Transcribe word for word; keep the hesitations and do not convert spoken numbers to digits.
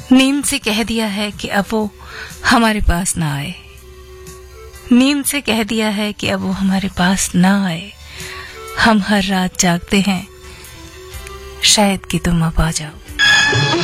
नींद से कह दिया है कि अब वो हमारे पास ना आए, नींद से कह दिया है कि अब वो हमारे पास ना आए। हम हर रात जागते हैं, शायद कि तुम अब आ जाओ।